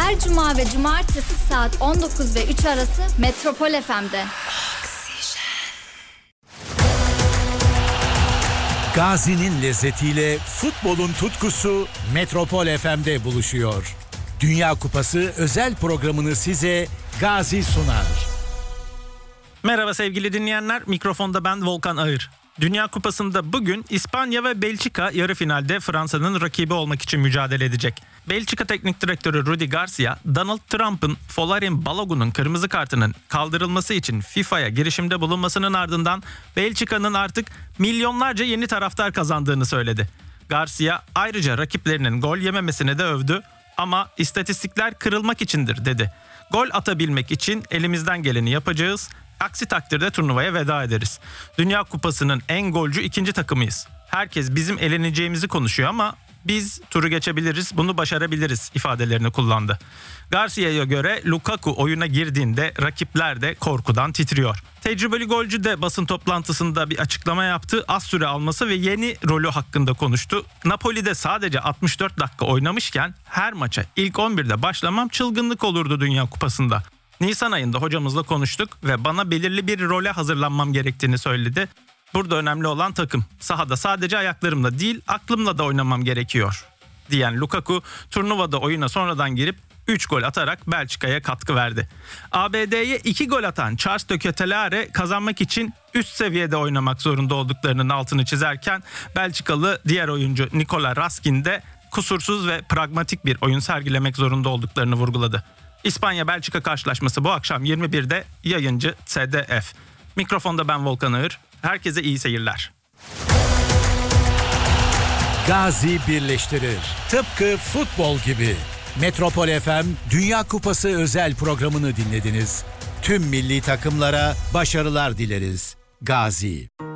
Her cuma ve cumartesi saat 19 ve 3 arası Metropol FM'de. Gazi'nin lezzetiyle futbolun tutkusu Metropol FM'de buluşuyor. Dünya Kupası özel programını size Gazi sunar. Merhaba sevgili dinleyenler, mikrofonda ben Volkan Ağır. Dünya Kupası'nda bugün İspanya ve Belçika yarı finalde Fransa'nın rakibi olmak için mücadele edecek. Belçika Teknik Direktörü Rudi Garcia, Donald Trump'ın Folarin Balogun'un kırmızı kartının kaldırılması için FIFA'ya girişimde bulunmasının ardından Belçika'nın artık milyonlarca yeni taraftar kazandığını söyledi. Garcia ayrıca rakiplerinin gol yememesini de övdü ama istatistikler kırılmak içindir dedi. Gol atabilmek için elimizden geleni yapacağız. Aksi takdirde turnuvaya veda ederiz. Dünya Kupası'nın en golcü ikinci takımıyız. Herkes bizim eleneceğimizi konuşuyor ama biz turu geçebiliriz, bunu başarabiliriz ifadelerini kullandı. Garcia'ya göre Lukaku oyuna girdiğinde rakipler de korkudan titriyor. Tecrübeli golcü de basın toplantısında bir açıklama yaptı. Az süre alması ve yeni rolü hakkında konuştu. Napoli'de sadece 64 dakika oynamışken her maça ilk 11'de başlamam çılgınlık olurdu Dünya Kupası'nda. Nisan ayında hocamızla konuştuk ve bana belirli bir role hazırlanmam gerektiğini söyledi. Burada önemli olan takım. Sahada sadece ayaklarımla değil, aklımla da oynamam gerekiyor diyen Lukaku, turnuvada oyuna sonradan girip 3 gol atarak Belçika'ya katkı verdi. ABD'ye 2 gol atan Charles de Ketelaere kazanmak için üst seviyede oynamak zorunda olduklarının altını çizerken Belçikalı diğer oyuncu Nikola Raskin de kusursuz ve pragmatik bir oyun sergilemek zorunda olduklarını vurguladı. İspanya-Belçika karşılaşması bu akşam 21'de yayıncı TDF. Mikrofonda ben Volkan Ağır. Herkese iyi seyirler. Gazi birleştirir. Tıpkı futbol gibi. Metropol FM Dünya Kupası özel programını dinlediniz. Tüm milli takımlara başarılar dileriz. Gazi.